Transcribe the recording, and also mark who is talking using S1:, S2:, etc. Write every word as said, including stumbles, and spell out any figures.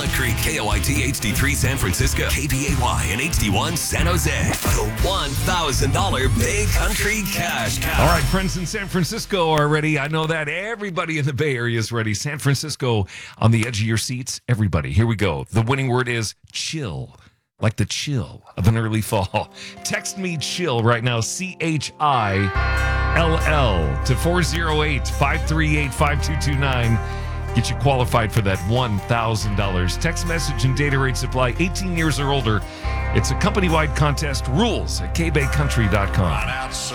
S1: Walnut Creek, K O I T H D three San Francisco, K B A Y and H D one San Jose. The one thousand dollars Big Country Cash Cow.
S2: All right, friends in San Francisco are ready. I know that everybody in the Bay Area is ready. San Francisco on the edge of your seats. Everybody, here we go. The winning word is chill. Like the chill of an early fall. Text me chill right now, C H I L L, to four oh eight, five three eight, five two two nine. Get you qualified for that one thousand dollars. Text message and data rate supply, eighteen years or older. It's a company-wide contest. Rules at k bay country dot com.